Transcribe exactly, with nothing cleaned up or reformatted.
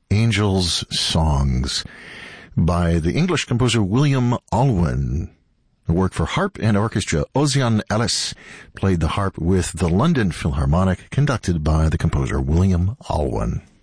Angels Songs by the English composer William Alwyn. The work for harp and orchestra. Ozian Ellis played the harp with the London Philharmonic, conducted by the composer William Alwyn.